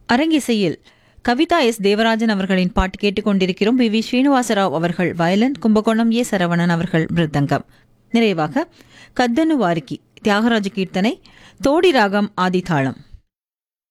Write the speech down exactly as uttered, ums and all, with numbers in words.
அரங்கிசையில் Kavitha S Devarajan அவர்களின் பாட்டு கேட்டுக்கொண்டிருக்கிறோம். பி வி ஸ்ரீனிவாசராவ் அவர்கள் வயலன், கும்பகோணம் ஏ சரவணன் அவர்கள் மிருதங்கம். நிறைவாக கத்தனு வாரிக்கி தியாகராஜ கீர்த்தனை, தோடி ராகம், ஆதிதாளம்.